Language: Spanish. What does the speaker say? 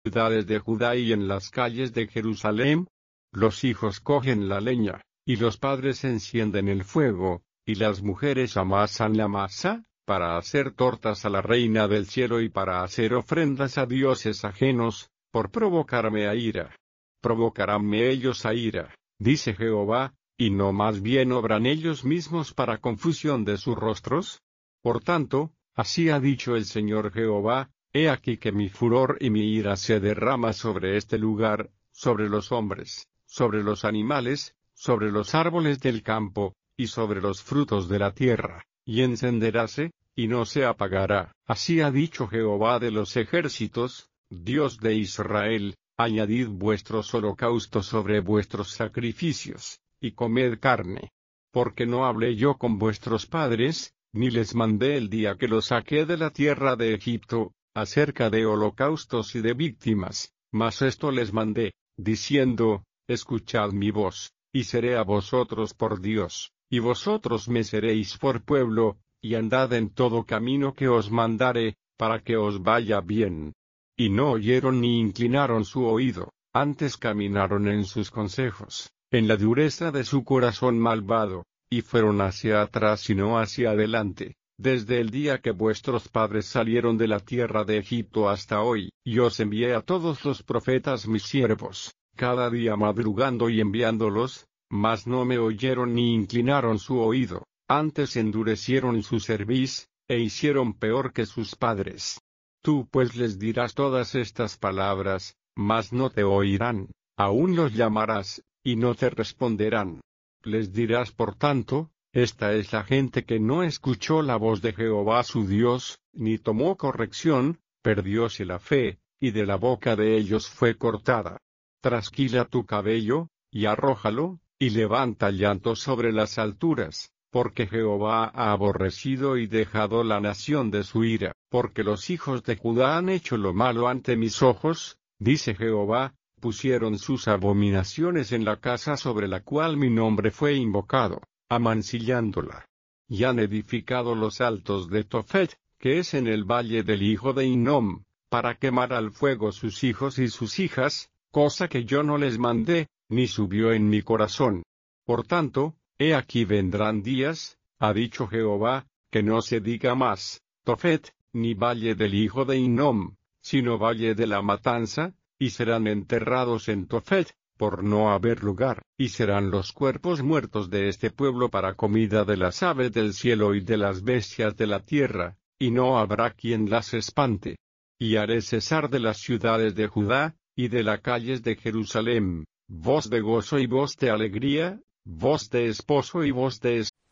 ciudades de Judá y en las calles de Jerusalén. Los hijos cogen la leña, y los padres encienden el fuego, y las mujeres amasan la masa, para hacer tortas a la reina del cielo y para hacer ofrendas a dioses ajenos, por provocarme a ira. Provocaránme ellos a ira, dice Jehová, y no más bien obran ellos mismos para confusión de sus rostros. Por tanto, así ha dicho el Señor Jehová, he aquí que mi furor y mi ira se derrama sobre este lugar, sobre los hombres, sobre los animales, sobre los árboles del campo, y sobre los frutos de la tierra, y encenderáse, y no se apagará. Así ha dicho Jehová de los ejércitos, Dios de Israel, añadid vuestros holocaustos sobre vuestros sacrificios, y comed carne. Porque no hablé yo con vuestros padres, ni les mandé el día que los saqué de la tierra de Egipto, acerca de holocaustos y de víctimas, mas esto les mandé, diciendo, escuchad mi voz, y seré a vosotros por Dios, y vosotros me seréis por pueblo, y andad en todo camino que os mandare, para que os vaya bien. Y no oyeron ni inclinaron su oído, antes caminaron en sus consejos, en la dureza de su corazón malvado, y fueron hacia atrás y no hacia adelante, desde el día que vuestros padres salieron de la tierra de Egipto hasta hoy, y os envié a todos los profetas mis siervos, cada día madrugando y enviándolos, mas no me oyeron ni inclinaron su oído, antes endurecieron su cerviz, e hicieron peor que sus padres. Tú pues les dirás todas estas palabras, mas no te oirán, aún los llamarás, y no te responderán. Les dirás por tanto, esta es la gente que no escuchó la voz de Jehová su Dios, ni tomó corrección, perdióse la fe, y de la boca de ellos fue cortada. Trasquila tu cabello, y arrójalo, y levanta llanto sobre las alturas, porque Jehová ha aborrecido y dejado la nación de su ira, porque los hijos de Judá han hecho lo malo ante mis ojos, dice Jehová, pusieron sus abominaciones en la casa sobre la cual mi nombre fue invocado, amancillándola. Y han edificado los altos de Tofet, que es en el valle del hijo de Hinnom, para quemar al fuego sus hijos y sus hijas, cosa que yo no les mandé, ni subió en mi corazón. Por tanto, he aquí vendrán días, ha dicho Jehová, que no se diga más, Tofet, ni valle del hijo de Hinnom, sino valle de la matanza, y serán enterrados en Tofet, por no haber lugar, y serán los cuerpos muertos de este pueblo para comida de las aves del cielo y de las bestias de la tierra, y no habrá quien las espante. Y haré cesar de las ciudades de Judá, y de las calles de Jerusalén, voz de gozo y voz de alegría, voz de esposo y voz de esposa.